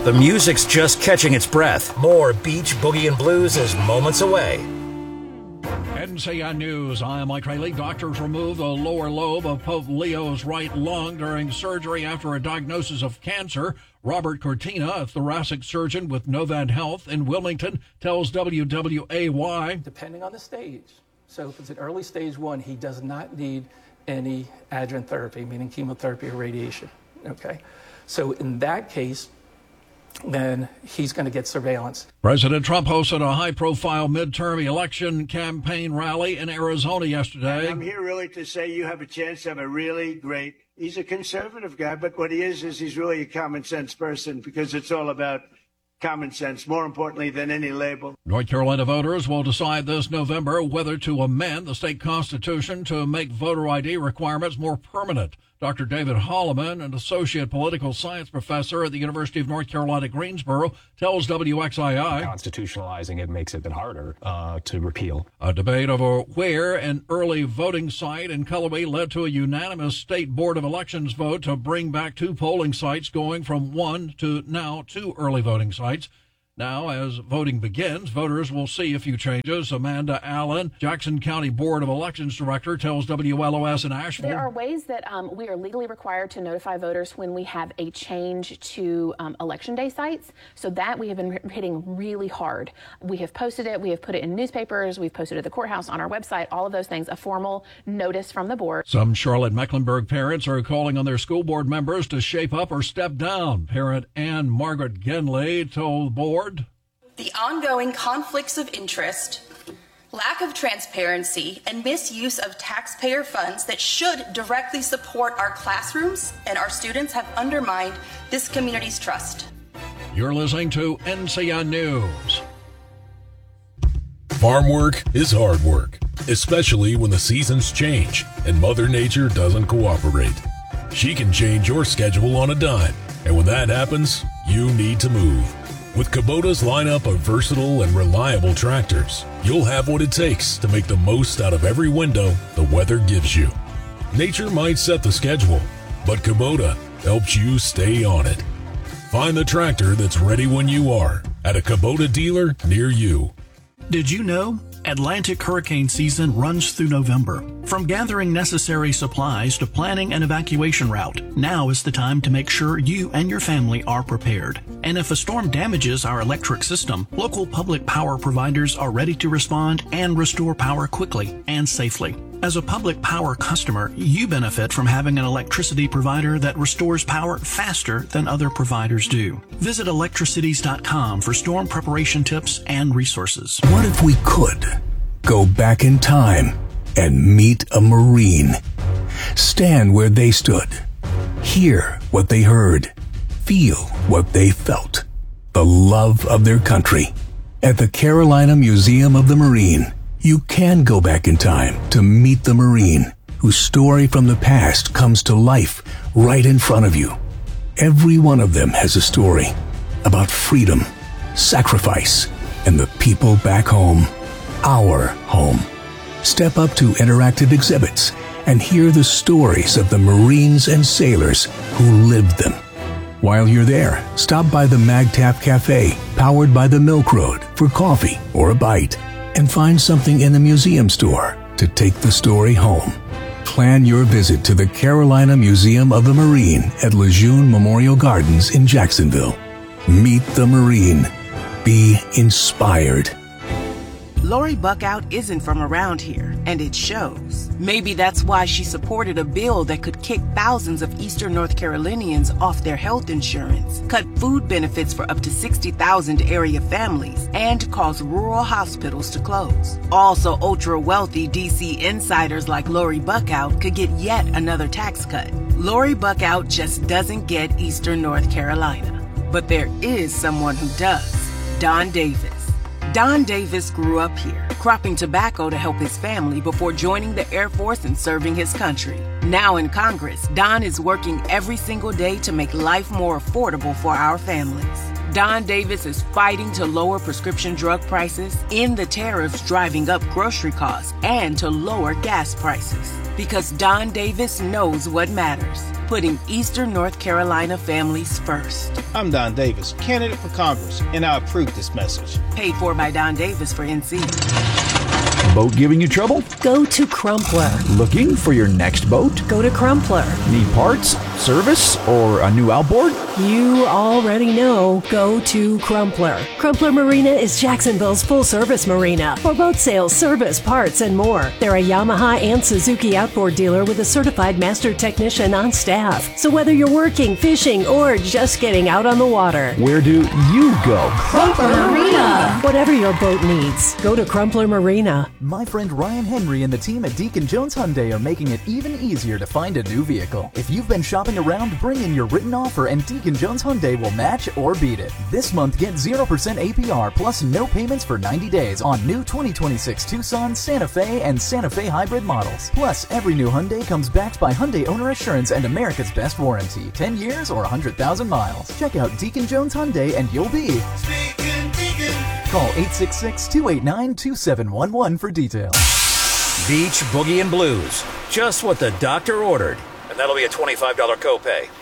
The music's just catching its breath. More Beach Boogie and Blues is moments away. NCN News, I'm Mike Rayleigh. Doctors remove the lower lobe of Pope Leo's right lung during surgery after a diagnosis of cancer. Robert Cortina, a thoracic surgeon with Novant Health in Wilmington, tells WWAY why. Depending on the stage. So if it's an early stage 1, he does not need any adjuvant therapy, meaning chemotherapy or radiation. Okay? So in that case, then he's going to get surveillance. President Trump hosted a high-profile midterm election campaign rally in Arizona yesterday. I'm here really to say you have a chance to have a really great, he's a conservative guy, but what he is he's really a common sense person because it's all about common sense, more importantly than any label. North Carolina voters will decide this November whether to amend the state constitution to make voter ID requirements more permanent. Dr. David Holloman, an associate political science professor at the University of North Carolina, Greensboro, tells WXII. Constitutionalizing it makes it a bit harder to repeal. A debate over where an early voting site in Cullowhee led to a unanimous state board of elections vote to bring back 2 polling sites, going from 1 to now 2 early voting sites. Now, as voting begins, voters will see a few changes. Amanda Allen, Jackson County Board of Elections Director, tells WLOS in Asheville. There are ways that we are legally required to notify voters when we have a change to Election Day sites. So that we have been hitting really hard. We have posted it. We have put it in newspapers. We've posted it at the courthouse, on our website, all of those things, a formal notice from the board. Some Charlotte-Mecklenburg parents are calling on their school board members to shape up or step down. Parent Ann Margaret Genley told the board, the ongoing conflicts of interest, lack of transparency, and misuse of taxpayer funds that should directly support our classrooms and our students have undermined this community's trust. You're listening to NCN News. Farm work is hard work, especially when the seasons change and Mother Nature doesn't cooperate. She can change your schedule on a dime, and when that happens, you need to move. With Kubota's lineup of versatile and reliable tractors, you'll have what it takes to make the most out of every window the weather gives you. Nature might set the schedule, but Kubota helps you stay on it. Find the tractor that's ready when you are at a Kubota dealer near you. Did you know? Atlantic hurricane season runs through November. From gathering necessary supplies to planning an evacuation route, now is the time to make sure you and your family are prepared. And if a storm damages our electric system, local public power providers are ready to respond and restore power quickly and safely. As a public power customer, you benefit from having an electricity provider that restores power faster than other providers do. Visit electricities.com for storm preparation tips and resources. What if we could go back in time and meet a Marine? Stand where they stood. Hear what they heard. Feel what they felt. The love of their country. At the Carolina Museum of the Marine, you can go back in time to meet the Marine, whose story from the past comes to life right in front of you. Every one of them has a story about freedom, sacrifice, and the people back home, our home. Step up to interactive exhibits and hear the stories of the Marines and sailors who lived them. While you're there, stop by the MagTap Cafe, powered by the Milk Road, for coffee or a bite. And find something in the museum store to take the story home. Plan your visit to the Carolina Museum of the Marine at Lejeune Memorial Gardens in Jacksonville. Meet the Marine. Be inspired. Lori Buckout isn't from around here, and it shows. Maybe that's why she supported a bill that could kick thousands of Eastern North Carolinians off their health insurance, cut food benefits for up to 60,000 area families, and cause rural hospitals to close. Also, ultra-wealthy D.C. insiders like Lori Buckout could get yet another tax cut. Lori Buckout just doesn't get Eastern North Carolina. But there is someone who does. Don Davis. Don Davis grew up here, cropping tobacco to help his family before joining the Air Force and serving his country. Now in Congress, Don is working every single day to make life more affordable for our families. Don Davis is fighting to lower prescription drug prices, end the tariffs driving up grocery costs, and to lower gas prices. Because Don Davis knows what matters, putting Eastern North Carolina families first. I'm Don Davis, candidate for Congress, and I approve this message. Paid for by Don Davis for NC. Boat giving you trouble? Go to Crumpler. Looking for your next boat? Go to Crumpler. Need parts, service, or a new outboard? You already know. Go to Crumpler. Crumpler Marina is Jacksonville's full-service marina for boat sales, service, parts, and more. They're a Yamaha and Suzuki outboard dealer with a certified master technician on staff. So whether you're working, fishing, or just getting out on the water, where do you go? Crumpler Marina. Whatever your boat needs, go to Crumpler Marina. My friend Ryan Henry and the team at Deacon Jones Hyundai are making it even easier to find a new vehicle. If you've been shopping around, bring in your written offer and Deacon Jones Hyundai will match or beat it. This month, get 0% APR plus no payments for 90 days on new 2026 Tucson, Santa Fe, and Santa Fe hybrid models. Plus, every new Hyundai comes backed by Hyundai Owner Assurance and America's Best Warranty, 10 years or 100,000 miles. Check out Deacon Jones Hyundai and you'll be... Call 866-289-2711 for details. Beach Boogie and Blues. Just what the doctor ordered. And that'll be a $25 copay.